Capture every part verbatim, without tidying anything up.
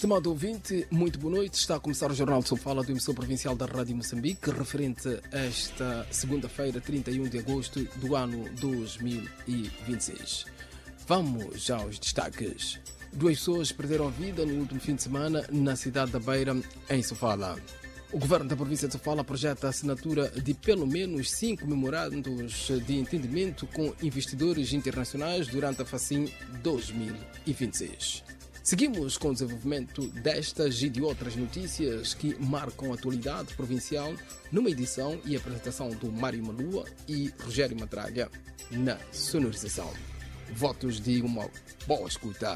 Estimado ouvinte, muito boa noite. Está a começar o Jornal de Sofala do emissor provincial da Rádio Moçambique, referente a esta segunda-feira, trinta e um de agosto do ano dois mil e vinte e seis. Vamos já aos destaques. Duas pessoas perderam a vida no último fim de semana na cidade da Beira, em Sofala. O governo da província de Sofala projeta a assinatura de pelo menos cinco memorandos de entendimento com investidores internacionais durante a FACIM dois mil e vinte e seis. Seguimos com o desenvolvimento destas e de outras notícias que marcam a atualidade provincial numa edição e apresentação do Mário Malua e Rogério Matralha na sonorização. Votos de uma boa escuta.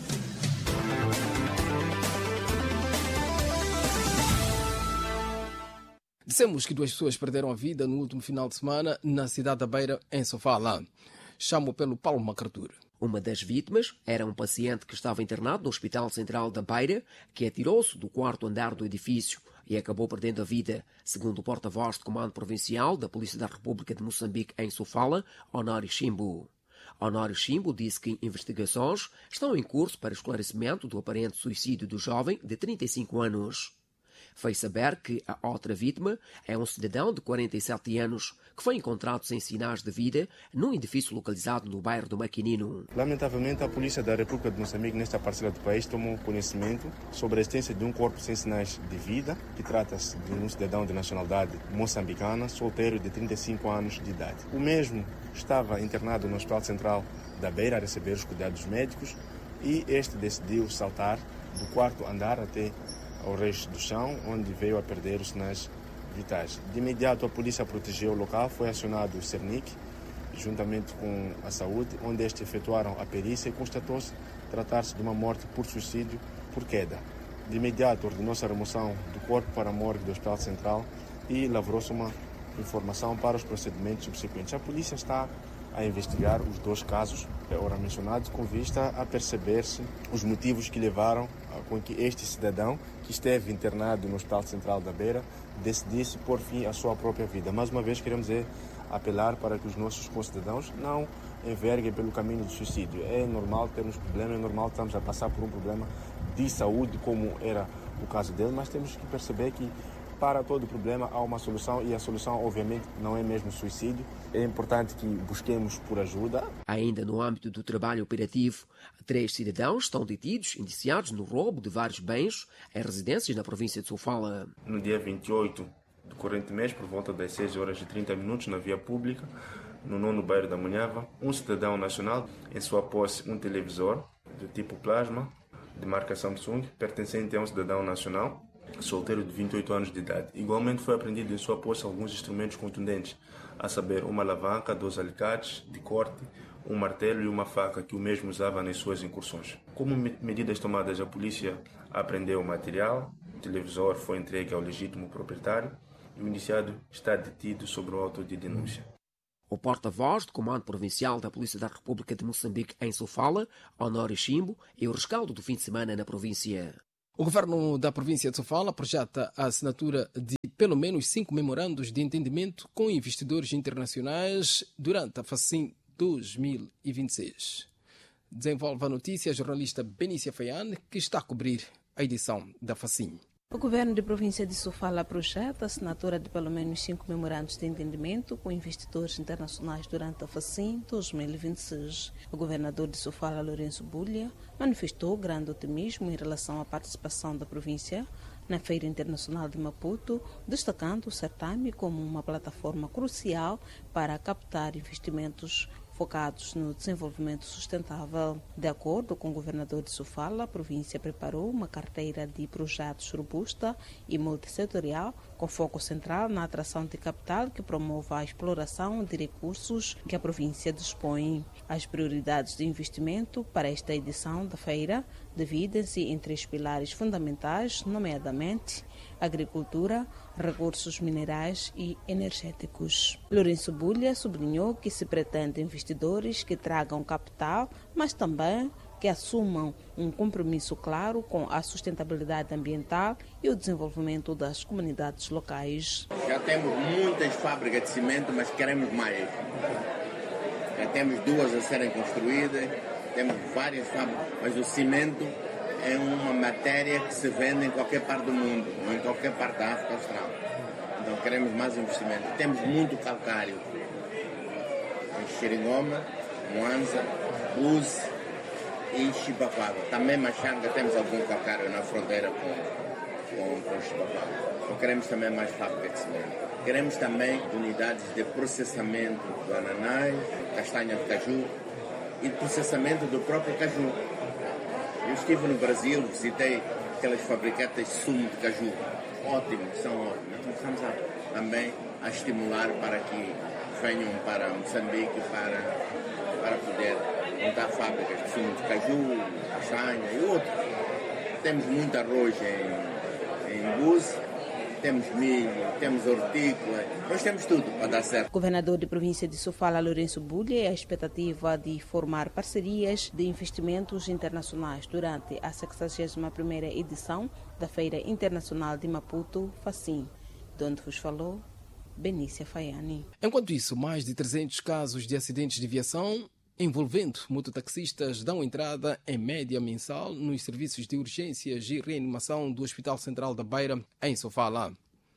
Dissemos que duas pessoas perderam a vida no último final de semana na cidade da Beira, em Sofala. Chamo pelo Paulo Macartur. Uma das vítimas era um paciente que estava internado no Hospital Central da Beira, que atirou-se do quarto andar do edifício e acabou perdendo a vida, segundo o porta-voz do Comando Provincial da Polícia da República de Moçambique em Sofala, Honório Chimbo. Honório Chimbo disse que investigações estão em curso para esclarecimento do aparente suicídio do jovem de trinta e cinco anos. Fez saber que a outra vítima é um cidadão de quarenta e sete anos que foi encontrado sem sinais de vida num edifício localizado no bairro do Maquinino. Lamentavelmente, a Polícia da República de Moçambique, nesta parcela do país, tomou conhecimento sobre a existência de um corpo sem sinais de vida, que trata-se de um cidadão de nacionalidade moçambicana, solteiro de trinta e cinco anos de idade. O mesmo estava internado no Hospital Central da Beira a receber os cuidados médicos e este decidiu saltar do quarto andar até ao resto do chão, onde veio a perder os sinais vitais. De imediato, a polícia protegeu o local, foi acionado o Cernic, juntamente com a saúde, onde estes efetuaram a perícia e constatou-se tratar-se de uma morte por suicídio por queda. De imediato, ordenou-se a remoção do corpo para a morgue do Hospital Central e lavrou-se uma informação para os procedimentos subsequentes. A polícia está a investigar os dois casos, ora mencionados, com vista a perceber-se os motivos que levaram com que este cidadão, que esteve internado no Hospital Central da Beira, decidisse pôr fim à sua própria vida. Mais uma vez, queremos é apelar para que os nossos concidadãos não enverguem pelo caminho do suicídio. É normal termos problema, é normal estamos a passar por um problema de saúde, como era o caso dele, mas temos que perceber que para todo problema há uma solução e a solução, obviamente, não é mesmo suicídio. É importante que busquemos por ajuda. Ainda no âmbito do trabalho operativo, três cidadãos estão detidos, indiciados no roubo de vários bens em residências na província de Sofala. No dia vinte e oito do corrente mês, por volta das seis horas e trinta minutos, na via pública, no nono bairro da Munhava, um cidadão nacional, em sua posse um televisor do tipo plasma, de marca Samsung, pertencente a um cidadão nacional, solteiro de vinte e oito anos de idade. Igualmente foi apreendido em sua posse alguns instrumentos contundentes, a saber, uma alavanca, dois alicates de corte, um martelo e uma faca que o mesmo usava nas suas incursões. Como medidas tomadas, a polícia apreendeu o material, o televisor foi entregue ao legítimo proprietário e o indiciado está detido sob o auto de denúncia. O porta-voz do Comando Provincial da Polícia da República de Moçambique em Sofala, Honório Chimbo, e o rescaldo do fim de semana na província. O governo da província de Sofala projeta a assinatura de pelo menos cinco memorandos de entendimento com investidores internacionais durante a FACIM dois mil e vinte e seis. Desenvolve a notícia a jornalista Benícia Faiane, que está a cobrir a edição da FACIM. O governo da província de Sofala projeta a assinatura de pelo menos cinco memorandos de entendimento com investidores internacionais durante a FACIM dois mil e vinte e seis. O governador de Sofala, Lourenço Bulha, manifestou grande otimismo em relação à participação da província na Feira Internacional de Maputo, destacando o certame como uma plataforma crucial para captar investimentos focados no desenvolvimento sustentável. De acordo com o governador de Sofala, a província preparou uma carteira de projetos robusta e multissetorial, com foco central na atração de capital que promova a exploração de recursos que a província dispõe. As prioridades de investimento para esta edição da feira dividem-se em três pilares fundamentais, nomeadamente agricultura, recursos minerais e energéticos. Lourenço Bulha sublinhou que se pretende investidores que tragam capital, mas também que assumam um compromisso claro com a sustentabilidade ambiental e o desenvolvimento das comunidades locais. Já temos muitas fábricas de cimento, mas queremos mais. Já temos duas a serem construídas, temos várias fábricas, mas o cimento é uma matéria que se vende em qualquer parte do mundo, ou em qualquer parte da África Austral. Então queremos mais investimento. Temos muito calcário em Xeringoma, Mwanza, Búzios e Chipapava. Também Machanga temos algum calcário na fronteira com, com, com Chipapava. Então queremos também mais fábrica de cimento. Queremos também unidades de processamento do ananás, castanha de caju e de processamento do próprio caju. Eu estive no Brasil, visitei aquelas fabricantes de sumo de caju. Ótimos, são ótimos. Então estamos a, também a estimular para que venham para Moçambique para, para poder montar fábricas de sumo de caju, castanha e outros. Temos muito arroz em, em Búzios. Temos milho, temos hortícola, nós temos tudo para dar certo. O governador da província de Sofala, Lourenço Bulha, a expectativa de formar parcerias de investimentos internacionais durante a sexagésima primeira edição da Feira Internacional de Maputo, FACIM, de onde vos falou Benícia Faiani. Enquanto isso, mais de trezentos casos de acidentes de viação envolvendo mototaxistas dão entrada em média mensal nos serviços de urgências e reanimação do Hospital Central da Beira, em Sofala.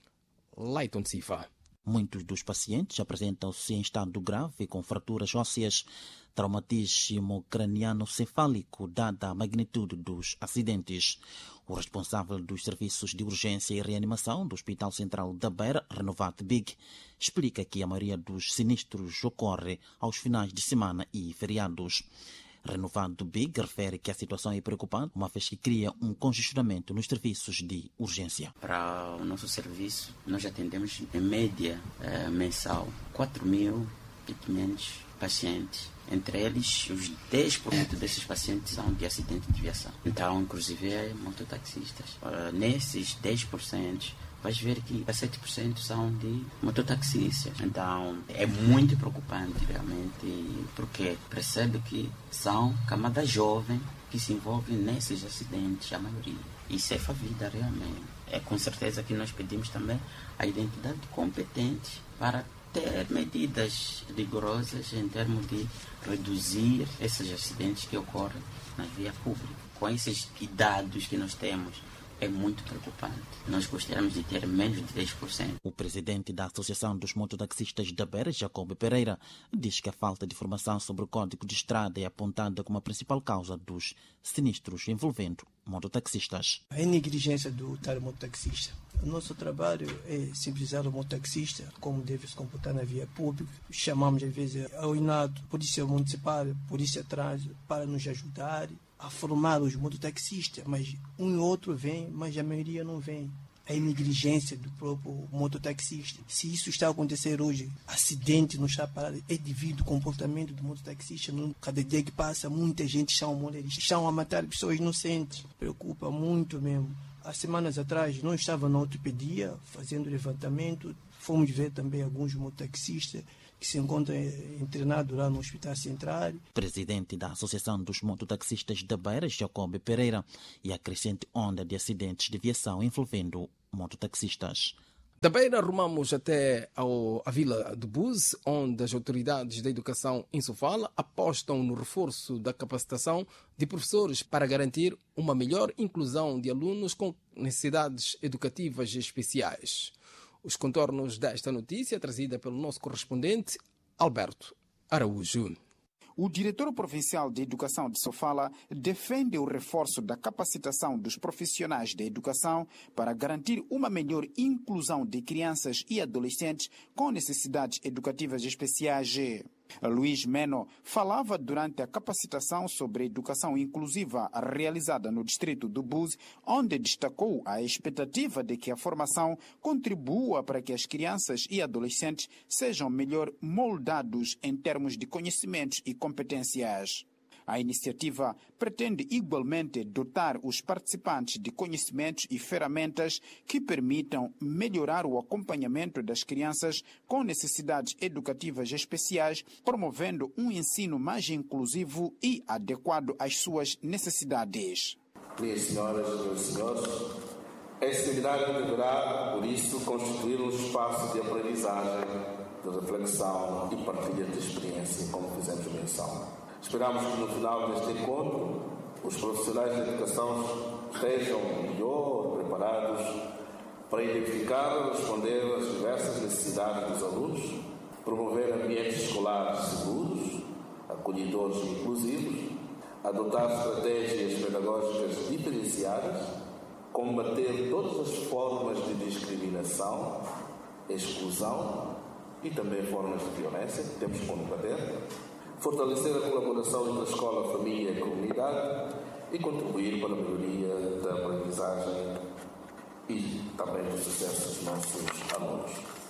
Leiton Sifa. Muitos dos pacientes apresentam-se em estado grave com fraturas ósseas, traumatismo craniano-cefálico, dada a magnitude dos acidentes. O responsável dos serviços de urgência e reanimação do Hospital Central da Beira, Renovat Big, explica que a maioria dos sinistros ocorre aos finais de semana e feriados. Renovado Big refere que a situação é preocupante, uma vez que cria um congestionamento nos serviços de urgência. Para o nosso serviço, nós atendemos em média eh, mensal quatro mil e quinhentos pacientes. Entre eles, os dez por cento desses pacientes são de acidente de viação. Então, inclusive, é mototaxistas. Uh, nesses dez por cento, vais ver que sete por cento são de mototaxistas. Então, é muito preocupante, realmente, porque percebe que são camada jovem que se envolvem nesses acidentes, a maioria. E cefa a vida, realmente. É com certeza que nós pedimos também a identidade competente para ter medidas rigorosas em termos de reduzir esses acidentes que ocorrem na via pública. Com esses dados que nós temos, é muito preocupante. Nós gostaríamos de ter menos de dez por cento. O presidente da Associação dos Mototaxistas da Beira, Jacob Pereira, diz que a falta de informação sobre o Código de Estrada é apontada como a principal causa dos sinistros envolvendo mototaxistas. A negligência do tal mototaxista. O nosso trabalho é sensibilizar o mototaxista como deve se comportar na via pública. Chamamos, às vezes, ao INADO, Polícia Municipal, Polícia Trânsito, para nos ajudar a formar os mototaxistas, mas um e outro vem, mas a maioria não vem. A negligência do próprio mototaxista. Se isso está a acontecer hoje, acidente não está parado, é devido ao comportamento do mototaxista. Cada dia que passa, muita gente está a morrer, estão a matar pessoas inocentes. Preocupa muito mesmo. Há semanas atrás, nós estávamos na ortopedia, fazendo levantamento, fomos ver também alguns mototaxistas que se encontram internados lá no Hospital Central. Presidente da Associação dos Mototaxistas da Beira, Jacob Pereira, e a crescente onda de acidentes de viação envolvendo mototaxistas. Da Beira rumamos até ao, a Vila de Búzios, onde as autoridades da educação em Sofala apostam no reforço da capacitação de professores para garantir uma melhor inclusão de alunos com necessidades educativas especiais. Os contornos desta notícia trazida pelo nosso correspondente Alberto Araújo. O diretor provincial de Educação de Sofala defende o reforço da capacitação dos profissionais da educação para garantir uma melhor inclusão de crianças e adolescentes com necessidades educativas especiais. Luís Meno falava durante a capacitação sobre a educação inclusiva realizada no distrito do Búzios, onde destacou a expectativa de que a formação contribua para que as crianças e adolescentes sejam melhor moldados em termos de conhecimentos e competências. A iniciativa pretende igualmente dotar os participantes de conhecimentos e ferramentas que permitam melhorar o acompanhamento das crianças com necessidades educativas especiais, promovendo um ensino mais inclusivo e adequado às suas necessidades. Minhas senhoras e meus senhores, esta atividade deverá, por isso, constituir um espaço de aprendizagem, de reflexão e partilha de experiência, como fizemos menção. Esperamos que no final deste encontro os profissionais de educação estejam melhor preparados para identificar e responder às diversas necessidades dos alunos, promover ambientes escolares seguros, acolhedores e inclusivos, adotar estratégias pedagógicas diferenciadas, combater todas as formas de discriminação, exclusão e também formas de violência que temos que combater, fortalecer a colaboração entre a escola, a família e a comunidade e contribuir para a melhoria da aprendizagem e também do sucesso dos nossos alunos.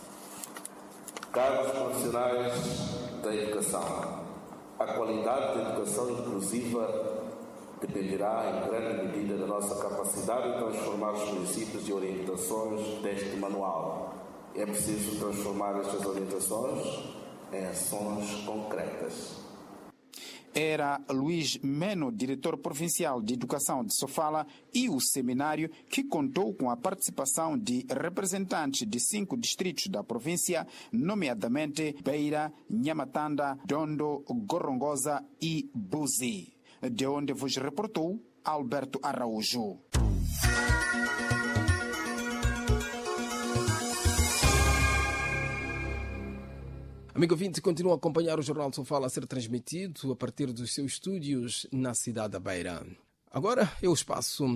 Caros profissionais da educação, a qualidade da educação inclusiva dependerá em grande medida da nossa capacidade de transformar os princípios e orientações deste manual. É preciso transformar estas orientações em ações concretas. Era Luís Meno, diretor provincial de Educação de Sofala, e o seminário, que contou com a participação de representantes de cinco distritos da província, nomeadamente Beira, Nhamatanda, Dondo, Gorongosa e Buzi, de onde vos reportou Alberto Araújo. Amigo ouvinte, continua a acompanhar o Jornal de Sofala a ser transmitido a partir dos seus estúdios na cidade da Beira. Agora é o espaço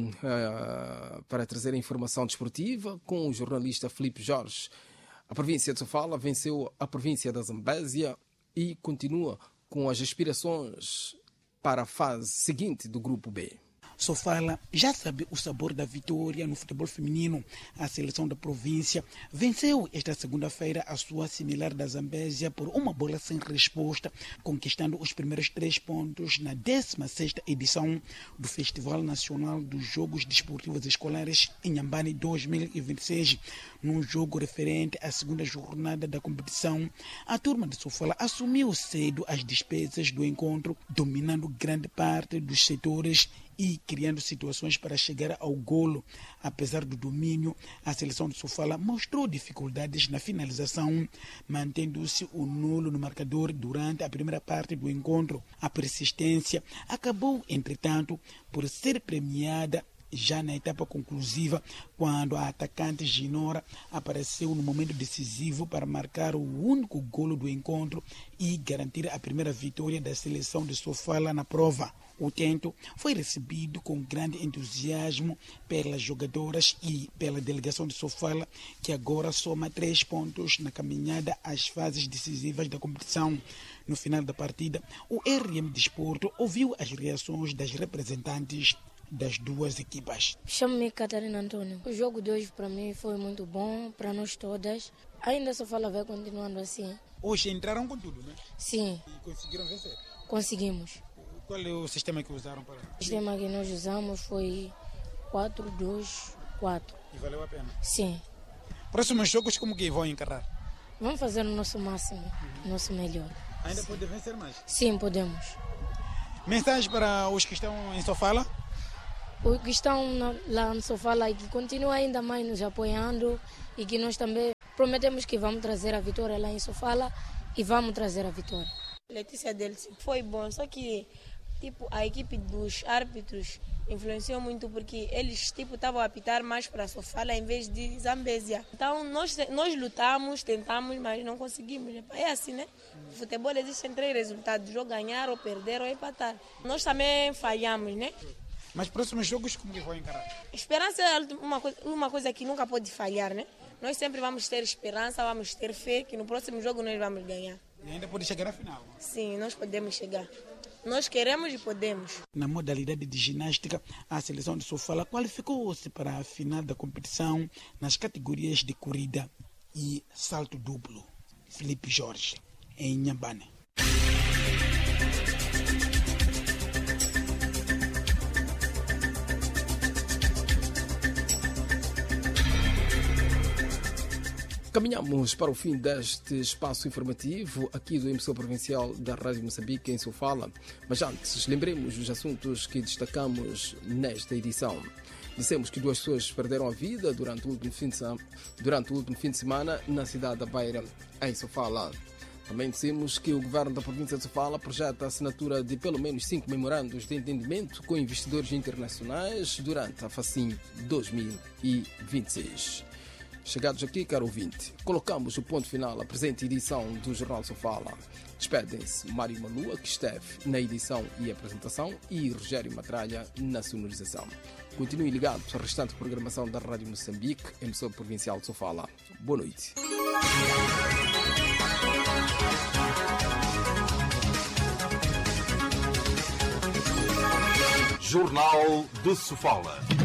uh, para trazer a informação desportiva com o jornalista Filipe Jorge. A província de Sofala venceu a província da Zambésia e continua com as aspirações para a fase seguinte do Grupo B. Sofala já sabe o sabor da vitória no futebol feminino. A seleção da província venceu esta segunda-feira a sua similar da Zambésia por uma bola sem resposta, conquistando os primeiros três pontos na décima sexta edição do Festival Nacional dos Jogos Desportivos Escolares em Inhambane dois mil e vinte e seis. Num jogo referente à segunda jornada da competição, a turma de Sofala assumiu cedo as despesas do encontro, dominando grande parte dos setores e criando situações para chegar ao golo. Apesar do domínio, a seleção de Sofala mostrou dificuldades na finalização, mantendo-se o nulo no marcador durante a primeira parte do encontro. A persistência acabou, entretanto, por ser premiada já na etapa conclusiva, quando a atacante Ginora apareceu no momento decisivo para marcar o único golo do encontro e garantir a primeira vitória da seleção de Sofala na prova. O tento foi recebido com grande entusiasmo pelas jogadoras e pela delegação de Sofala, que agora soma três pontos na caminhada às fases decisivas da competição. No final da partida, o R M Desporto ouviu as reações das representantes das duas equipas. Chamo-me Catarina Antônio. O jogo de hoje para mim foi muito bom, para nós todas. Ainda Sofala vai continuando assim. Hoje entraram com tudo, né? Sim. E conseguiram vencer? Conseguimos. Qual é o sistema que usaram para... O sistema que nós usamos foi quatro dois quatro. E valeu a pena? Sim. Próximos jogos como que vão encarar? Vamos fazer o nosso máximo, o uhum. nosso melhor. Ainda pode vencer mais? Sim, podemos. Mensagem para os que estão em Sofala? Os que estão na, lá no Sofala e que continuam ainda mais nos apoiando e que nós também prometemos que vamos trazer a vitória lá em Sofala e vamos trazer a vitória. Letícia Delci, foi bom, só que tipo, a equipe dos árbitros influenciou muito porque eles tipo estavam a apitar mais para Sofala em vez de Zambésia. Então nós, nós lutamos, tentamos, mas não conseguimos. É assim, né? No futebol existem três resultados, ou ganhar, ou perder, ou empatar. Nós também falhamos, né? Mas próximos jogos como que vão encarar? Esperança é uma coisa, uma coisa que nunca pode falhar, né? Nós sempre vamos ter esperança, vamos ter fé que no próximo jogo nós vamos ganhar. E ainda pode chegar à final? Sim, nós podemos chegar. Nós queremos e podemos. Na modalidade de ginástica, a seleção de Sofala qualificou-se para a final da competição nas categorias de corrida e salto duplo. Filipe Jorge, em Inhambane. Caminhamos para o fim deste espaço informativo aqui do emissor provincial da Rádio Moçambique em Sofala. Mas antes, lembremos os assuntos que destacamos nesta edição. Dissemos que duas pessoas perderam a vida durante o último fim de semana, durante o último fim de semana na cidade da Beira, em Sofala. Também dissemos que o governo da província de Sofala projeta a assinatura de pelo menos cinco memorandos de entendimento com investidores internacionais durante a FACIM dois mil e vinte e seis. Chegados aqui, caro ouvinte, colocamos o ponto final à presente edição do Jornal Sofala. Despedem-se Mário Malua, que esteve na edição e apresentação, e Rogério Matralha na sonorização. Continue ligado à restante programação da Rádio Moçambique, emissora provincial de Sofala. Boa noite. Jornal de Sofala.